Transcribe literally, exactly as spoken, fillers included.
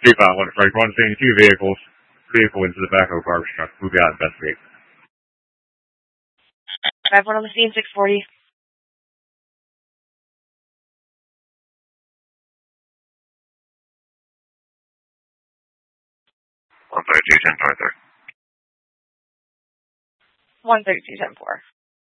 three five one Frank. One scene, two vehicles. Vehicle into the back of a garbage truck. Move out, investigate. five one on the scene, six forty. one thirty-two, ten twenty-three. one thirty-two, ten four.